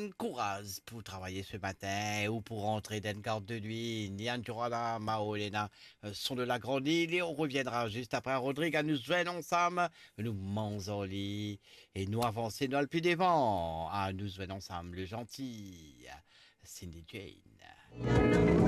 courage pour travailler ce matin ou pour rentrer dans une garde de nuit. Nian Johanna, Mao, Elena sont de la grande île et on reviendra juste après Rodrigue à nous joindre ensemble. Nous mangeons au lit et nous avancer dans le puits des vents. Ah, nous joignons ensemble le gentil Cindy Jane.